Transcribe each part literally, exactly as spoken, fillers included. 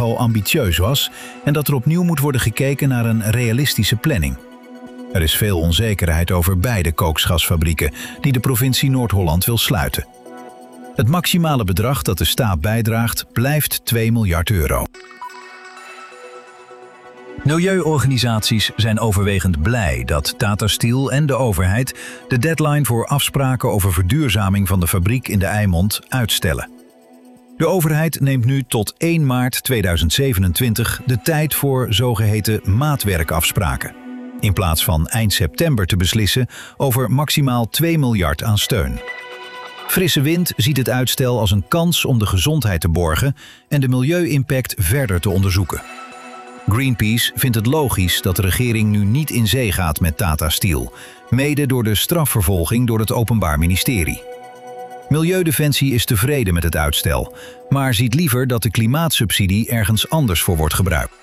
nogal ambitieus was en dat er opnieuw moet worden gekeken naar een realistische planning. Er is veel onzekerheid over beide kooksgasfabrieken die de provincie Noord-Holland wil sluiten. Het maximale bedrag dat de staat bijdraagt blijft twee miljard euro. Milieuorganisaties zijn overwegend blij dat Tata Steel en de overheid de deadline voor afspraken over verduurzaming van de fabriek in de Eimond uitstellen. De overheid neemt nu tot één maart tweeduizend zevenentwintig de tijd voor zogeheten maatwerkafspraken, in plaats van eind september te beslissen over maximaal twee miljard aan steun. Frisse Wind ziet het uitstel als een kans om de gezondheid te borgen en de milieu-impact verder te onderzoeken. Greenpeace vindt het logisch dat de regering nu niet in zee gaat met Tata Steel, mede door de strafvervolging door het Openbaar Ministerie. Milieudefensie is tevreden met het uitstel, maar ziet liever dat de klimaatsubsidie ergens anders voor wordt gebruikt.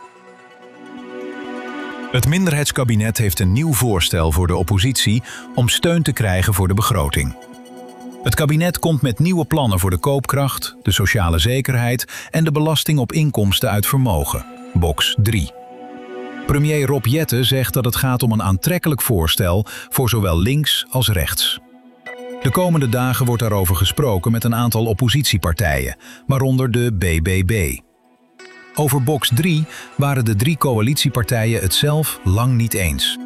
Het minderheidskabinet heeft een nieuw voorstel voor de oppositie om steun te krijgen voor de begroting. Het kabinet komt met nieuwe plannen voor de koopkracht, de sociale zekerheid en de belasting op inkomsten uit vermogen, box drie. Premier Rob Jetten zegt dat het gaat om een aantrekkelijk voorstel voor zowel links als rechts. De komende dagen wordt daarover gesproken met een aantal oppositiepartijen, waaronder de B B B. Over box drie waren de drie coalitiepartijen het zelf lang niet eens.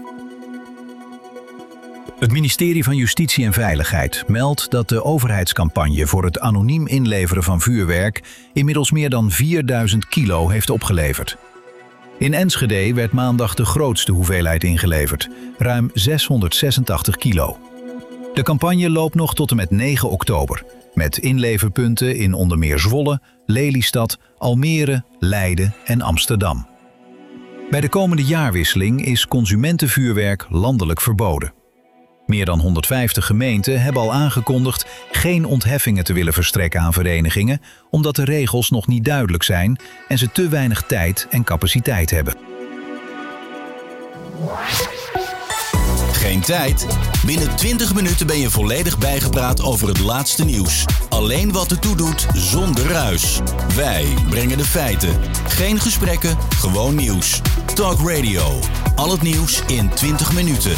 Het ministerie van Justitie en Veiligheid meldt dat de overheidscampagne voor het anoniem inleveren van vuurwerk inmiddels meer dan vierduizend kilo heeft opgeleverd. In Enschede werd maandag de grootste hoeveelheid ingeleverd, ruim zeshonderdzesentachtig kilo. De campagne loopt nog tot en met negen oktober, met inleverpunten in onder meer Zwolle, Lelystad, Almere, Leiden en Amsterdam. Bij de komende jaarwisseling is consumentenvuurwerk landelijk verboden. Meer dan honderdvijftig gemeenten hebben al aangekondigd geen ontheffingen te willen verstrekken aan verenigingen, omdat de regels nog niet duidelijk zijn en ze te weinig tijd en capaciteit hebben. Geen tijd? Binnen twintig minuten ben je volledig bijgepraat over het laatste nieuws. Alleen wat ertoe doet, zonder ruis. Wij brengen de feiten. Geen gesprekken, gewoon nieuws. Talk Radio. Al het nieuws in twintig minuten.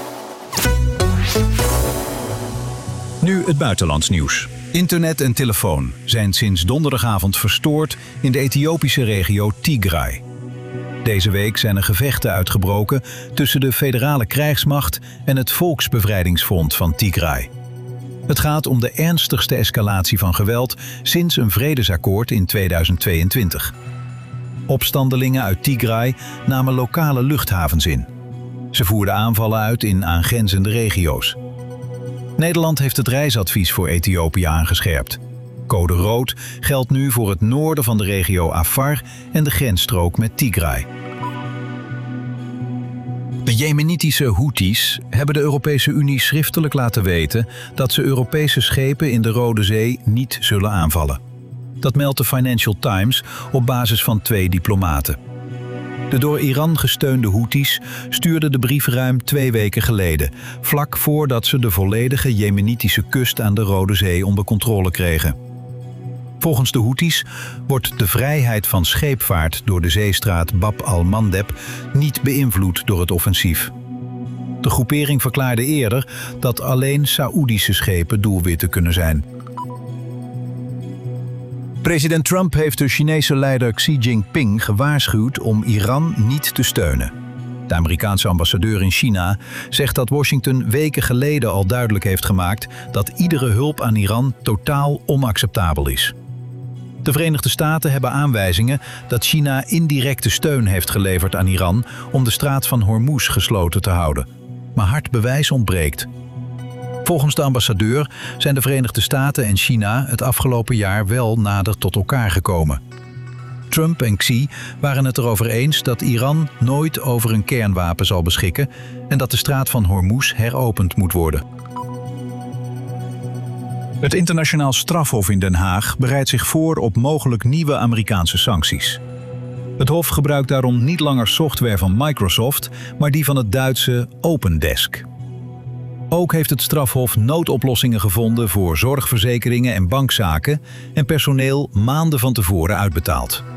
Nu het buitenlands nieuws. Internet en telefoon zijn sinds donderdagavond verstoord in de Ethiopische regio Tigray. Deze week zijn er gevechten uitgebroken tussen de federale krijgsmacht en het Volksbevrijdingsfront van Tigray. Het gaat om de ernstigste escalatie van geweld sinds een vredesakkoord in tweeduizend tweeëntwintig. Opstandelingen uit Tigray namen lokale luchthavens in. Ze voerden aanvallen uit in aangrenzende regio's. Nederland heeft het reisadvies voor Ethiopië aangescherpt. Code rood geldt nu voor het noorden van de regio Afar en de grensstrook met Tigray. De Jemenitische Houthis hebben de Europese Unie schriftelijk laten weten dat ze Europese schepen in de Rode Zee niet zullen aanvallen. Dat meldt de Financial Times op basis van twee diplomaten. De door Iran gesteunde Houthis stuurden de brief ruim twee weken geleden, vlak voordat ze de volledige Jemenitische kust aan de Rode Zee onder controle kregen. Volgens de Houthis wordt de vrijheid van scheepvaart door de zeestraat Bab al-Mandeb niet beïnvloed door het offensief. De groepering verklaarde eerder dat alleen Saoedische schepen doelwitten kunnen zijn. President Trump heeft de Chinese leider Xi Jinping gewaarschuwd om Iran niet te steunen. De Amerikaanse ambassadeur in China zegt dat Washington weken geleden al duidelijk heeft gemaakt dat iedere hulp aan Iran totaal onacceptabel is. De Verenigde Staten hebben aanwijzingen dat China indirecte steun heeft geleverd aan Iran om de straat van Hormuz gesloten te houden. Maar hard bewijs ontbreekt. Volgens de ambassadeur zijn de Verenigde Staten en China het afgelopen jaar wel nader tot elkaar gekomen. Trump en Xi waren het erover eens dat Iran nooit over een kernwapen zal beschikken en dat de straat van Hormuz heropend moet worden. Het internationaal strafhof in Den Haag bereidt zich voor op mogelijk nieuwe Amerikaanse sancties. Het hof gebruikt daarom niet langer software van Microsoft, maar die van het Duitse Opendesk. Ook heeft het strafhof noodoplossingen gevonden voor zorgverzekeringen en bankzaken en personeel maanden van tevoren uitbetaald.